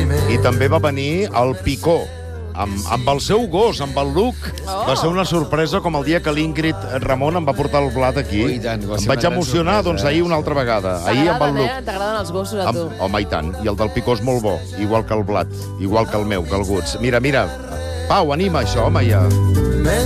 I també va venir el Picó, amb el seu gos, amb el Luc. Va ser una sorpresa com el dia que l'Ingrid Ramon em va portar el blat aquí. Ui, tant, va ser Em vaig una gran emocionar, sorpresa, doncs, ahir una altra vegada. Ahir amb el Luc. T'agraden els gossos a tu? Home, i tant. I el del Picó és molt bo, igual que el blat, igual que el meu, que el Guts. Mira, Pau, anima això, home, ja.